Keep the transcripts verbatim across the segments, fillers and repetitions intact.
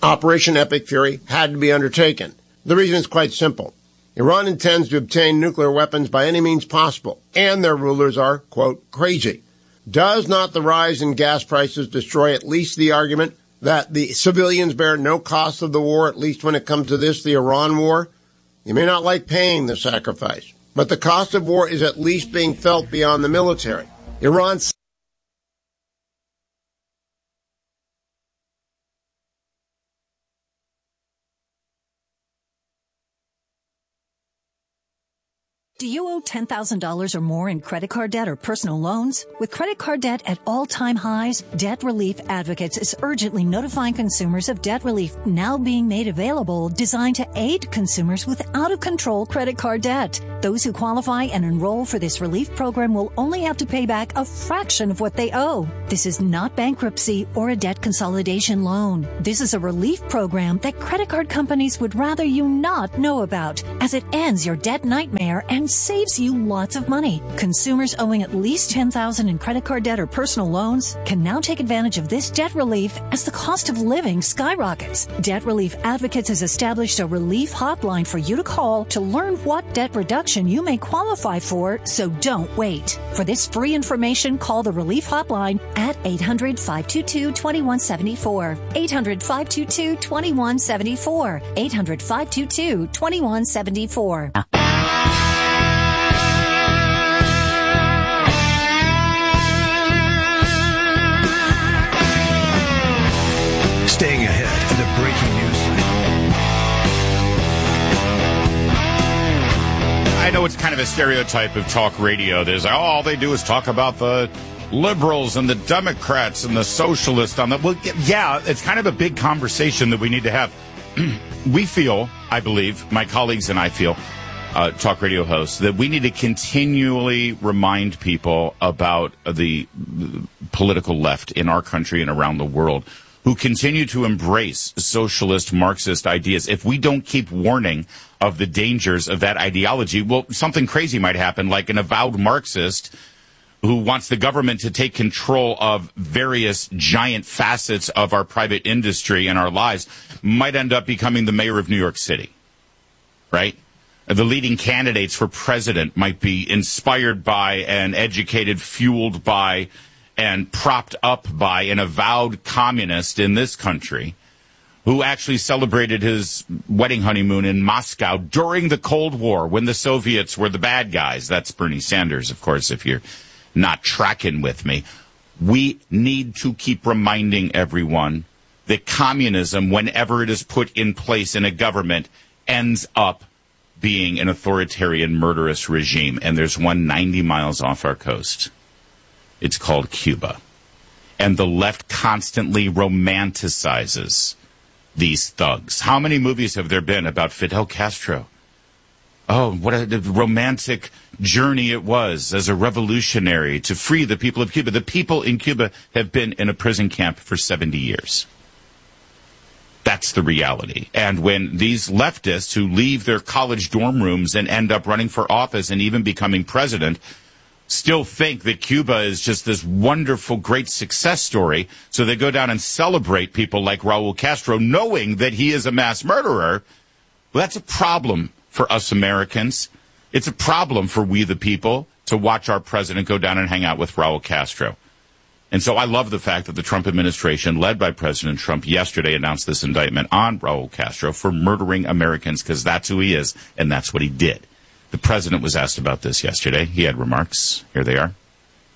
Operation Epic Fury had to be undertaken. The reason is quite simple. Iran intends to obtain nuclear weapons by any means possible, and their rulers are, quote, crazy. Does not the rise in gas prices destroy at least the argument that the civilians bear no cost of the war, at least when it comes to this, the Iran war? You may not like paying the sacrifice, but the cost of war is at least being felt beyond the military. Iran Do you owe ten thousand dollars or more in credit card debt or personal loans? With credit card debt at all-time highs, Debt Relief Advocates is urgently notifying consumers of debt relief now being made available, designed to aid consumers with out-of-control credit card debt. Those who qualify and enroll for this relief program will only have to pay back a fraction of what they owe. This is not bankruptcy or a debt consolidation loan. This is a relief program that credit card companies would rather you not know about, as it ends your debt nightmare and saves you lots of money. Consumers owing at least ten thousand dollars in credit card debt or personal loans can now take advantage of this debt relief as the cost of living skyrockets. Debt Relief Advocates has established a relief hotline for you to call to learn what debt reduction you may qualify for, so don't wait. For this free information, call the relief hotline at eight hundred, five two two, two one seven four. eight hundred, five two two, two one seven four. eight hundred, five two two, two one seven four. Staying ahead of the breaking news. I know it's kind of a stereotype of talk radio. There's, oh, all they do is talk about the liberals and the Democrats and the socialists on the, well, yeah, it's kind of a big conversation that we need to have. We feel, I believe, my colleagues and I feel, uh, talk radio hosts, that we need to continually remind people about the political left in our country and around the world, who continue to embrace socialist Marxist ideas. If we don't keep warning of the dangers of that ideology, well, something crazy might happen, like an avowed Marxist who wants the government to take control of various giant facets of our private industry and our lives might end up becoming the mayor of New York City, right? The leading candidates for president might be inspired by and educated, fueled by, and propped up by an avowed communist in this country who actually celebrated his wedding honeymoon in Moscow during the Cold War when the Soviets were the bad guys. That's Bernie Sanders, of course, if you're not tracking with me. We need to keep reminding everyone that communism, whenever it is put in place in a government, ends up being an authoritarian, murderous regime. And there's one ninety miles off our coast. It's called Cuba. And the left constantly romanticizes these thugs. How many movies have there been about Fidel Castro? Oh, what a romantic journey it was as a revolutionary to free the people of Cuba. The people in Cuba have been in a prison camp for seventy years. That's the reality. And when these leftists who leave their college dorm rooms and end up running for office and even becoming president still think that Cuba is just this wonderful, great success story, so they go down and celebrate people like Raul Castro, knowing that he is a mass murderer, well, that's a problem for us Americans. It's a problem for we the people to watch our president go down and hang out with Raul Castro. And so I love the fact that the Trump administration, led by President Trump, yesterday announced this indictment on Raul Castro for murdering Americans, because that's who he is, and that's what he did. The president was asked about this yesterday. He had remarks. Here they are.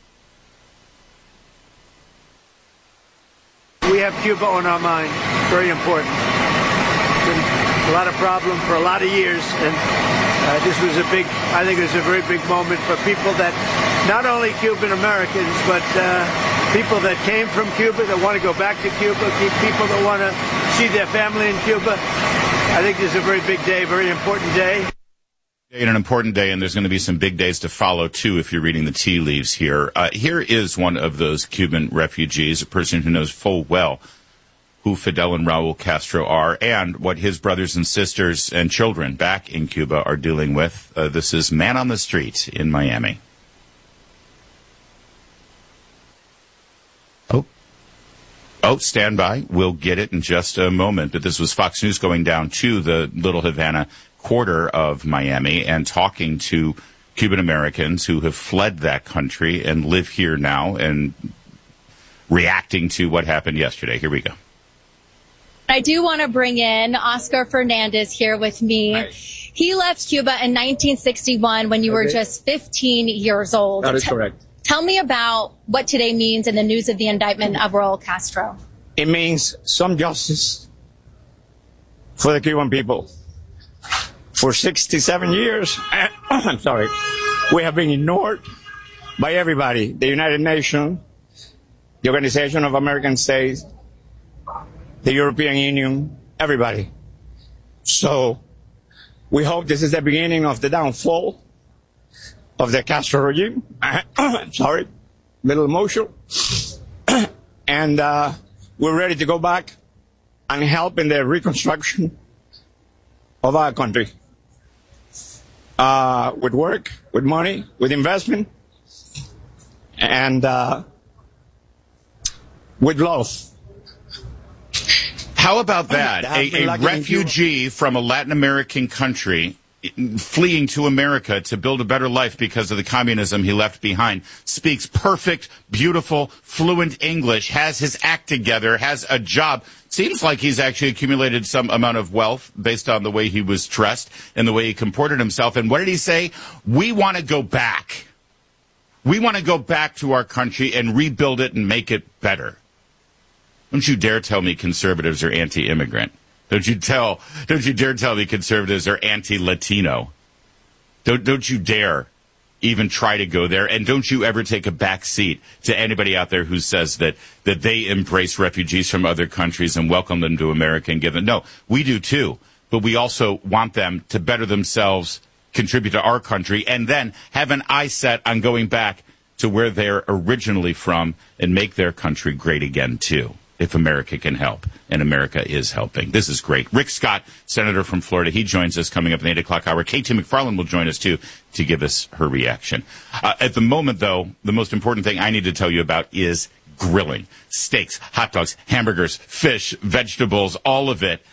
We have Cuba on our mind. Very important. Been a lot of problem for a lot of years, and uh, this was a big, I think it was a very big moment for people that, not only Cuban Americans, but uh, people that came from Cuba, that want to go back to Cuba, people that want to see their family in Cuba. I think this is a very big day, very important day. An important day, and there's going to be some big days to follow, too, if you're reading the tea leaves here. Uh, here is one of those Cuban refugees, a person who knows full well who Fidel and Raul Castro are and what his brothers and sisters and children back in Cuba are dealing with. Uh, this is Man on the Street in Miami. Oh. Oh, stand by. We'll get it in just a moment. But this was Fox News going down to the Little Havana quarter of Miami and talking to Cuban Americans who have fled that country and live here now and reacting to what happened yesterday. Here we go. I do want to bring in Oscar Fernandez here with me. Hi. He left Cuba in nineteen sixty-one when you okay. were just fifteen years old. That is T- correct. Tell me about what today means in the news of the indictment of Raul Castro. It means some justice for the Cuban people. For sixty-seven years, I'm sorry, we have been ignored by everybody. The United Nations, the Organization of American States, the European Union, everybody. So we hope this is the beginning of the downfall of the Castro regime. I'm sorry, a little emotional. And uh, we're ready to go back and help in the reconstruction of our country. Uh, with work, with money, with investment, and uh, with love. How about that? A, a refugee from a Latin American country fleeing to America to build a better life because of the communism he left behind, speaks perfect, beautiful, fluent English, has his act together, has a job. Seems like he's actually accumulated some amount of wealth based on the way he was dressed and the way he comported himself. And what did he say? We want to go back. We want to go back to our country and rebuild it and make it better. Don't you dare tell me conservatives are anti-immigrant. Don't you tell, don't you dare tell me conservatives are anti-Latino. Don't, don't you dare even try to go there. And don't you ever take a back seat to anybody out there who says that, that they embrace refugees from other countries and welcome them to America and give them. No, we do too. But we also want them to better themselves, contribute to our country, and then have an eye set on going back to where they're originally from and make their country great again too. If America can help, and America is helping. This is great. Rick Scott, Senator from Florida, he joins us coming up in the eight o'clock hour. Katie McFarland will join us, too, to give us her reaction. Uh, at the moment, though, the most important thing I need to tell you about is grilling. Steaks, hot dogs, hamburgers, fish, vegetables, all of it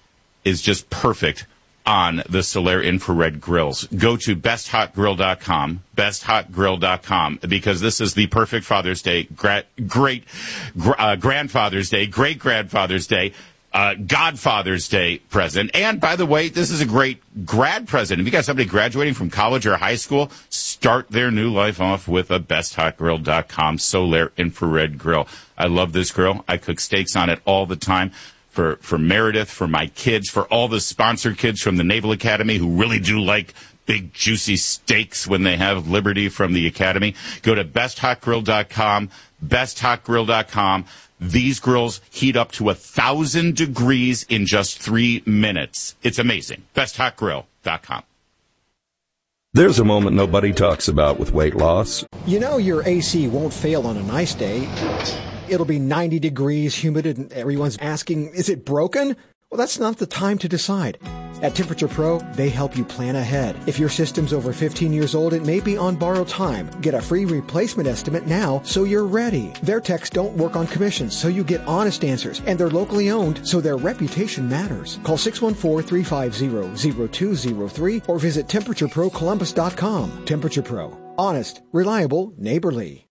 is just perfect on the Solaire infrared grills. Go to best hot grill dot com, best hot grill dot com, because this is the perfect Father's Day, gra- great uh, Grandfather's Day, great Grandfather's Day, uh, Godfather's Day present. And, by the way, this is a great grad present. If you got somebody graduating from college or high school, start their new life off with a best hot grill dot com Solaire infrared grill. I love this grill. I cook steaks on it all the time. For, for Meredith, for my kids, for all the sponsored kids from the Naval Academy who really do like big, juicy steaks when they have Liberty from the Academy. Go to best hot grill dot com, best hot grill dot com. These grills heat up to one thousand degrees in just three minutes. It's amazing. best hot grill dot com. There's a moment nobody talks about with weight loss. You know your A C won't fail on a nice day. It'll be ninety degrees, humid, and everyone's asking, is it broken? Well, that's not the time to decide. At Temperature Pro, they help you plan ahead. If your system's over fifteen years old, it may be on borrowed time. Get a free replacement estimate now so you're ready. Their techs don't work on commissions, so you get honest answers. And they're locally owned, so their reputation matters. Call six one four, three five zero, zero two zero three or visit temperature pro columbus dot com. Temperature Pro. Honest, reliable, neighborly.